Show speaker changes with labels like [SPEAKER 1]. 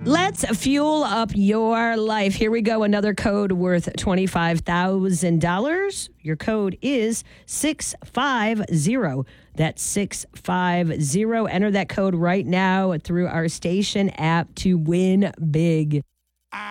[SPEAKER 1] Let's fuel up your life. Here we go. Another code worth $25,000. Your code is 650. That's 650. Enter that code right now through our station app to win big.